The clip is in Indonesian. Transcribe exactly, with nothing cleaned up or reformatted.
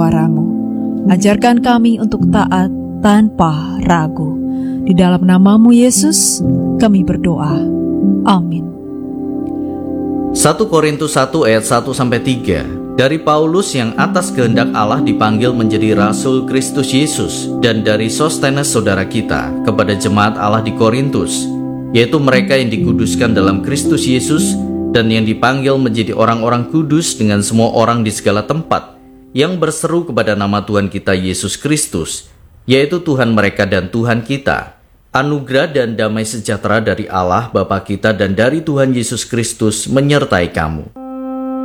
suara-Mu. Ajarkan kami untuk taat tanpa ragu. Di dalam nama-Mu Yesus, kami berdoa. Amin. satu Korintus satu ayat satu sampai tiga. Dari Paulus yang atas kehendak Allah dipanggil menjadi Rasul Kristus Yesus, dan dari Sostenes saudara kita kepada jemaat Allah di Korintus, yaitu mereka yang dikuduskan dalam Kristus Yesus dan yang dipanggil menjadi orang-orang kudus dengan semua orang di segala tempat, yang berseru kepada nama Tuhan kita Yesus Kristus, yaitu Tuhan mereka dan Tuhan kita. Anugerah dan damai sejahtera dari Allah Bapa kita dan dari Tuhan Yesus Kristus menyertai kamu.